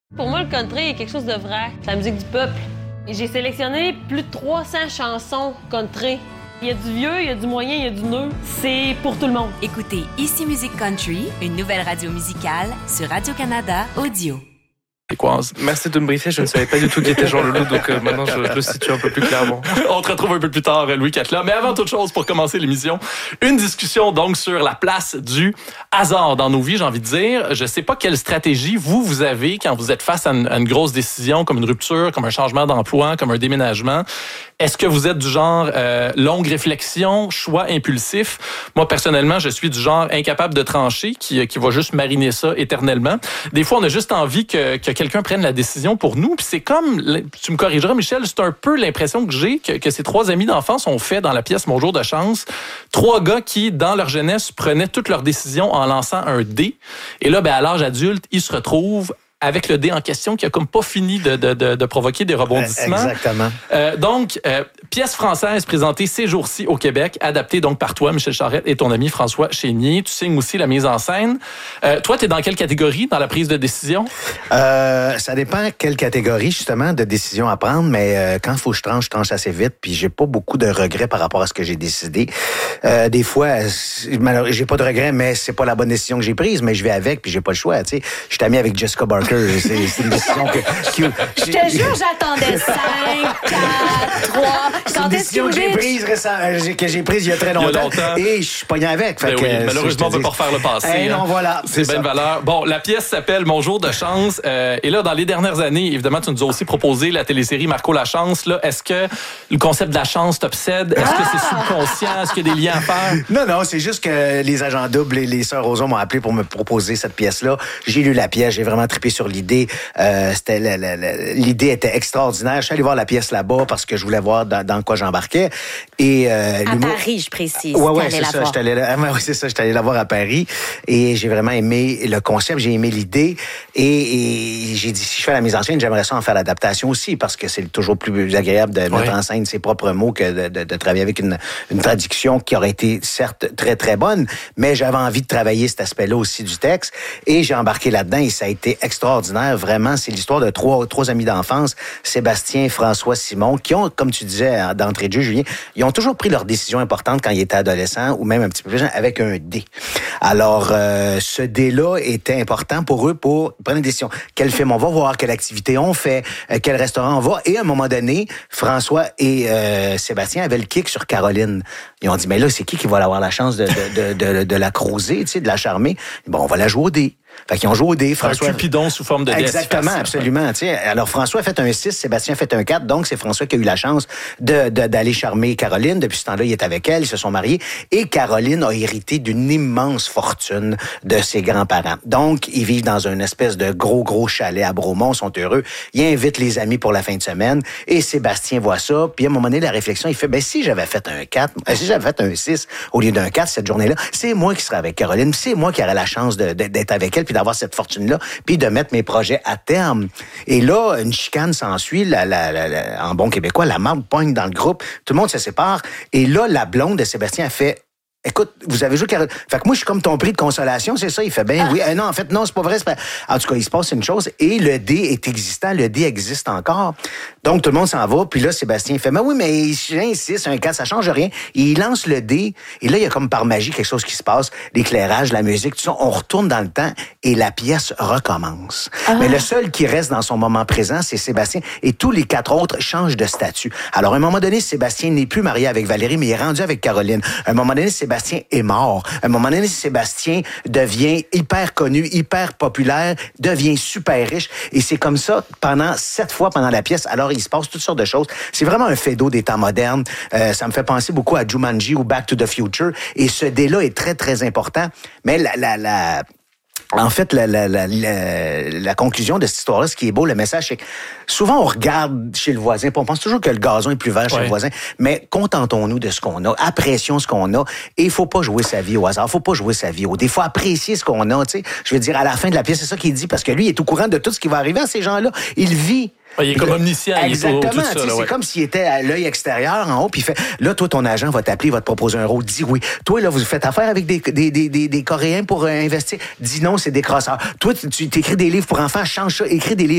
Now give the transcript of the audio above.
Pour moi, le country est quelque chose de vrai. C'est la musique du peuple. Et j'ai sélectionné plus de 300 chansons country. Il y a du vieux, il y a du moyen, il y a du neuf. C'est pour tout le monde. Écoutez Ici Musique Country, une nouvelle radio musicale sur Radio-Canada Audio. Merci de me briefer, je ne savais pas du tout qui était Jean Leloup, donc maintenant je le situe un peu plus clairement. On te retrouve un peu plus tard, Louis Catela. Mais avant toute chose, pour commencer l'émission, une discussion donc sur la place du hasard dans nos vies, j'ai envie de dire. Je ne sais pas quelle stratégie vous avez quand vous êtes face à une grosse décision, comme une rupture, comme un changement d'emploi, comme un déménagement. Est-ce que vous êtes du genre longue réflexion, choix impulsif? Moi, personnellement, je suis du genre incapable de trancher, qui va juste mariner ça éternellement. Des fois, on a juste envie que quelqu'un prenne la décision pour nous. Puis c'est comme, tu me corrigeras, Michel, c'est un peu l'impression que j'ai que ces trois amis d'enfance ont fait dans la pièce Mon jour de chance. Trois gars qui, dans leur jeunesse, prenaient toutes leurs décisions en lançant un dé. Et là, à l'âge adulte, ils se retrouvent avec le dé en question qui a comme pas fini de provoquer des rebondissements. Exactement. Donc, pièce française présentée ces jours-ci au Québec, adaptée donc par toi, Michel Charette, et ton ami François Chénier. Tu signes aussi la mise en scène. Toi, tu es dans quelle catégorie dans la prise de décision? Ça dépend quelle catégorie, justement, de décision à prendre, mais quand il faut que je tranche assez vite, puis j'ai pas beaucoup de regrets par rapport à ce que j'ai décidé. Des fois, j'ai pas de regrets, mais c'est pas la bonne décision que j'ai prise, mais je vais avec, puis j'ai pas le choix. Tu sais, je suis ami avec Jessica Barker. C'est une décision je te jure, j'attendais 5, 4, 3. C'est une décision que j'ai prise il y a très longtemps. Et je suis pogné avec. Oui, malheureusement, on ne peut pas refaire le passé. Non, voilà. C'est bien de valeur. Bon, la pièce s'appelle Mon jour de chance. Et là, dans les dernières années, évidemment, tu nous as aussi proposé la télésérie Marco la chance. Là, est-ce que le concept de la chance t'obsède? Est-ce que c'est subconscient? Est-ce qu'il y a des liens à faire? Non, c'est juste que les agents doubles et les sœurs Rosa m'ont appelé pour me proposer cette pièce-là. J'ai lu la pièce, j'ai vraiment trippé sur l'idée. L'idée était extraordinaire. Je suis allé voir la pièce là-bas parce que je voulais voir dans quoi j'embarquais. Et à Paris, je précise. Ouais, c'est ça. J'étais allé la voir à Paris et j'ai vraiment aimé le concept, j'ai aimé l'idée et j'ai dit si je fais la mise en scène, j'aimerais ça en faire l'adaptation aussi parce que c'est toujours plus agréable de mettre en scène ses propres mots que de travailler avec une traduction qui aurait été certes très très bonne, mais j'avais envie de travailler cet aspect-là aussi du texte et j'ai embarqué là-dedans et ça a été extraordinaire. Vraiment, c'est l'histoire de trois amis d'enfance, Sébastien, François, Simon, qui ont, comme tu disais d'entrée de jeu, Julien, ils ont toujours pris leurs décisions importantes quand ils étaient adolescents ou même un petit peu plus jeunes avec un dé. Alors, ce dé-là était important pour eux pour prendre une décision. Quel film on va voir, quelle activité on fait, quel restaurant on va. Et à un moment donné, François et Sébastien avaient le kick sur Caroline. Ils ont dit, mais là, c'est qui va avoir la chance de la croiser, tu sais, de la charmer? Bon, on va la jouer au dé. Fait qu'ils ont joué au dé. François... Un cupidon sous forme de dé. Exactement, absolument. T'sais. Alors, François a fait un 6, Sébastien a fait un 4, donc c'est François qui a eu la chance d'aller charmer Caroline. Depuis ce temps-là, il est avec elle, ils se sont mariés. Et Caroline a hérité d'une immense fortune de ses grands-parents. Donc, ils vivent dans une espèce de gros chalet à Bromont, sont heureux. Ils invitent les amis pour la fin de semaine. Et Sébastien voit ça. Puis à un moment donné, la réflexion, il fait, si j'avais fait un 4, si j'avais fait un 6 au lieu d'un 4 cette journée-là, c'est moi qui serais avec Caroline. C'est moi qui aurais la chance d'être avec elle puis d'avoir cette fortune-là, puis de mettre mes projets à terme. Et là, une chicane s'ensuit, en bon québécois, la marde pogne dans le groupe, tout le monde se sépare, et là, la blonde de Sébastien a fait « Écoute, vous avez joué Caroline. » Fait que moi, je suis comme ton prix de consolation, c'est ça? Il fait, oui. Non, en fait, non, c'est pas vrai. En tout cas, il se passe une chose, et le dé est existant, le dé existe encore. Donc, tout le monde s'en va, puis là, Sébastien, il fait, mais oui, mais j'ai un 6, un 4, ça change rien. Et il lance le dé, et là, il y a comme par magie quelque chose qui se passe, l'éclairage, la musique, tout ça, on retourne dans le temps, et la pièce recommence. Mais le seul qui reste dans son moment présent, c'est Sébastien, et tous les 4 autres changent de statut. Alors, à un moment donné, Sébastien n'est plus marié avec Valérie, mais il est rendu avec Caroline. À un moment donné, Sébastien est mort. À un moment donné, Sébastien devient hyper connu, hyper populaire, devient super riche. Et c'est comme ça pendant 7 fois pendant la pièce. Alors, il se passe toutes sortes de choses. C'est vraiment un fait d'eau des temps modernes. Ça me fait penser beaucoup à Jumanji ou Back to the Future. Et ce dé-là est très, très important. Mais en fait, la conclusion de cette histoire-là, ce qui est beau, le message, c'est que souvent, on regarde chez le voisin, puis on pense toujours que le gazon est plus vert chez le voisin, mais contentons-nous de ce qu'on a, apprécions ce qu'on a, et il faut pas jouer sa vie au hasard, faut pas jouer sa vie au dé, faut apprécier ce qu'on a, tu sais. Je veux dire, à la fin de la pièce, c'est ça qu'il dit, parce que lui, il est au courant de tout ce qui va arriver à ces gens-là. Il vit. Il est comme omniscient. Exactement. Il est c'est comme s'il était à l'œil extérieur en haut, puis il fait, là, toi, ton agent va t'appeler, il va te proposer un rôle. Dis oui. Toi, là, vous faites affaire avec des Coréens pour investir. Dis non, c'est des crosseurs. Toi, tu t'écris des livres pour enfants, change ça, écris des livres